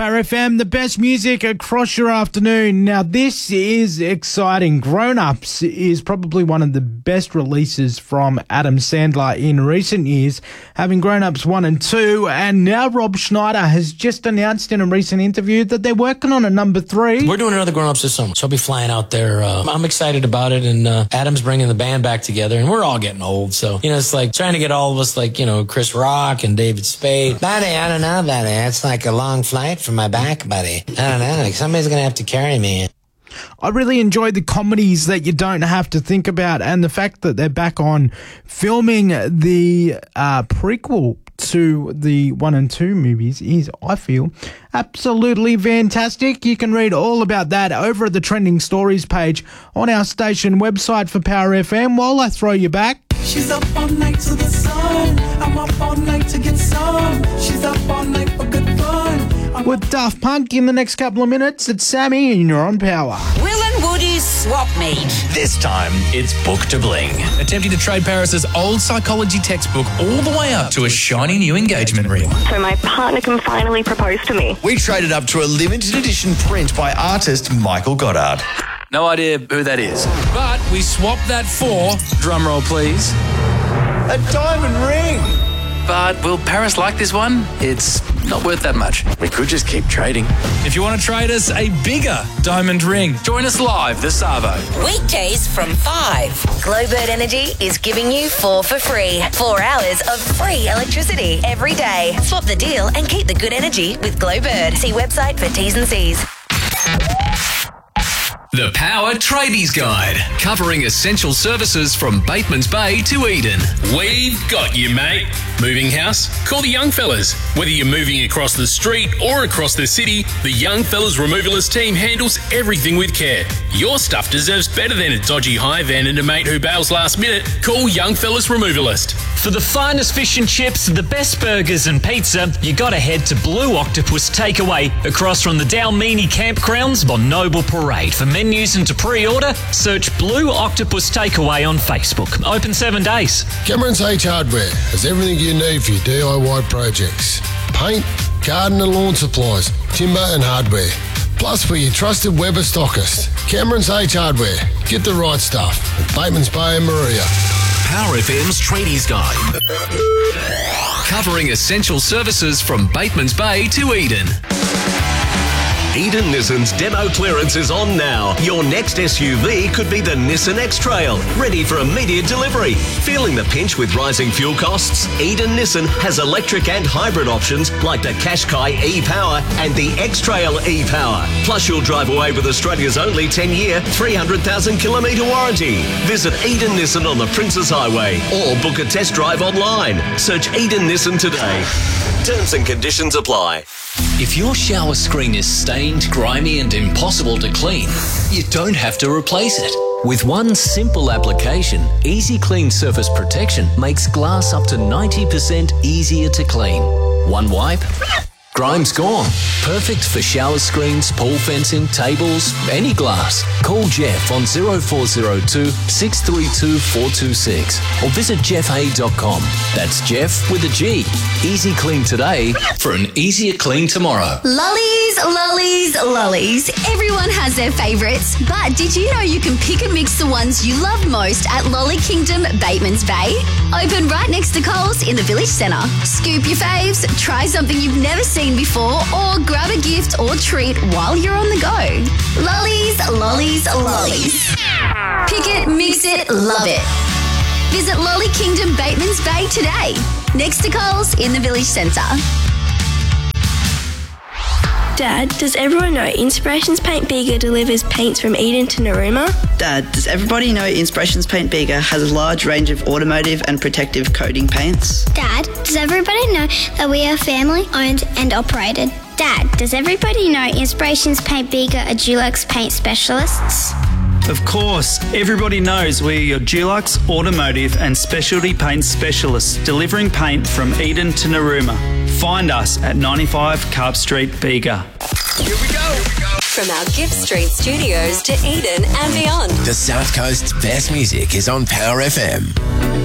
Power FM, the best music across your afternoon. Now, this is exciting. Grown Ups is probably one of the best releases from Adam Sandler in recent years, having Grown Ups 1 and 2, and now Rob Schneider has just announced in a recent interview that they're working on a number 3. We're doing another Grown Ups this summer, so I'll be flying out there. I'm excited about it, and Adam's bringing the band back together, and we're all getting old, so, it's like trying to get all of us, like, Chris Rock and David Spade. Buddy, I don't know, buddy. That's like a long flight for my back, buddy. I don't know. Like somebody's going to have to carry me. I really enjoyed the comedies that you don't have to think about, and the fact that they're back on filming the prequel to the 1 and 2 movies is, I feel, absolutely fantastic. You can read all about that over at the Trending Stories page on our station website for Power FM. While I throw you back. She's up all night to the sun. I'm up all night to get some. She's up all night for good fun. With Daft Punk in the next couple of minutes, it's Sammy and you're on Power. Will and Woody's swap meet. This time, it's Book to Bling. Attempting to trade Paris's old psychology textbook all the way up to a shiny new engagement ring. So my partner can finally propose to me. We traded up to a limited edition print by artist Michael Goddard. No idea who that is. But we swapped that for, drumroll please, A diamond ring! but will Paris like this one? It's not worth that much. We could just keep trading. If you want to trade us a bigger diamond ring, join us live this Savo. Weekdays from 5. Glowbird Energy is giving you 4 for free. 4 hours of free electricity every day. Swap the deal and keep the good energy with Glowbird. See website for T's and C's. The Power Tradies Guide, covering essential services from Bateman's Bay to Eden. We've got you, mate. Moving house? Call the Young Fellas. Whether you're moving across the street or across the city, the Young Fellas Removalist team handles everything with care. Your stuff deserves better than a dodgy hire van and a mate who bails last minute. Call Young Fellas Removalist. For the finest fish and chips, the best burgers and pizza, you gotta head to Blue Octopus Takeaway across from the Dalmini Campgrounds on Noble Parade. For menus and to pre-order, search Blue Octopus Takeaway on Facebook. Open 7 days. Cameron's H Hardware has everything you need for your DIY projects. Paint, garden and lawn supplies, timber and hardware. Plus, we're your trusted Weber stockist. Cameron's H Hardware. Get the right stuff at Bateman's Bay and Maria. Power FM's Tradies Guide, covering essential services from Bateman's Bay to Eden. Eden Nissan's demo clearance is on now. Your next SUV could be the Nissan X-Trail, ready for immediate delivery. Feeling the pinch with rising fuel costs? Eden Nissan has electric and hybrid options like the Qashqai e-Power and the X-Trail e-Power. Plus, you'll drive away with Australia's only 10-year, 300,000-kilometre warranty. Visit Eden Nissan on the Princes Highway or book a test drive online. Search Eden Nissan today. Terms and conditions apply. If your shower screen is stained, grimy and impossible to clean, you don't have to replace it. With one simple application, Easy Clean Surface Protection makes glass up to 90% easier to clean. One wipe, grime's gone. Perfect for shower screens, pool fencing, tables, any glass. Call Jeff on 0402 632 426 or visit jeffhay.com. That's Jeff with a G. Easy Clean today for an easier clean tomorrow. Lollies, lollies, lollies. Everyone has their favourites, but did you know you can pick and mix the ones you love most at Lolly Kingdom, Bateman's Bay? Open right next to Coles in the Village Centre. Scoop your faves, try something you've never seen before, or grab a gift or treat while you're on the go. Lollies, lollies, lollies. Pick it, mix it, love it. Visit Lolly Kingdom, Bateman's Bay today, next to Coles in the Village Centre. Dad, does everyone know Inspirations Paint Bega delivers paints from Eden to Narooma? Dad, does everybody know Inspirations Paint Bega has a large range of automotive and protective coating paints? Dad, does everybody know that we are family owned and operated? Dad, does everybody know Inspirations Paint Bega are Dulux paint specialists? Of course, everybody knows we're your Dulux automotive and specialty paint specialists, delivering paint from Eden to Narooma. Find us at 95 Carp Street, Bega. Here we go. From our Gift Street studios to Eden and beyond. The South Coast's best music is on Power FM.